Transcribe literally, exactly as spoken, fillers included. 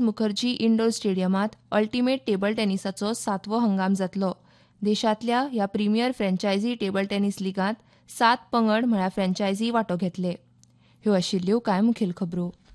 Mukherjee indoor स्टेडियमात ultimate table टेनिसाचो सातवो हंगाम जातलो. देशांतल्या ह्या प्रिमियर फ्रँचायझी टेबल टेनिस लिगांत सात पंगड म्हळ्यार फ्रँचायझी वांटो घेतले. ह्यो आशिल्ल्यो कांय मुखेल खबरो.